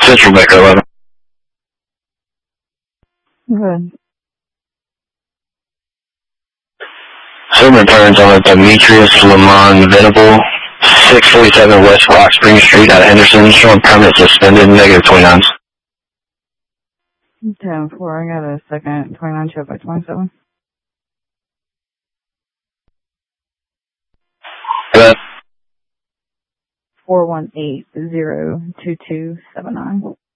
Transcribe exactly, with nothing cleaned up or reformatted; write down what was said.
Central Baker eleven. Good. Silver turns on a Demetrius Lamont Venable, six forty-seven West Rock Spring Street out of Henderson, showing permit suspended, negative twenty-nines. ten four, I got a second, twenty-nine, show by twenty-seven. Good. four one eight zero two two seven nine.